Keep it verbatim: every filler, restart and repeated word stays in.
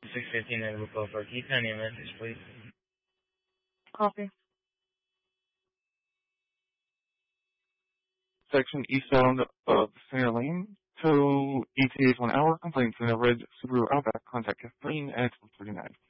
six fifteen at Buckover. Can you send me a message, please? Copy. Section eastbound of Center Lane. Tow E T A is one hour. Complaints in a red Subaru Outback. Contact Kathleen at one forty-nine.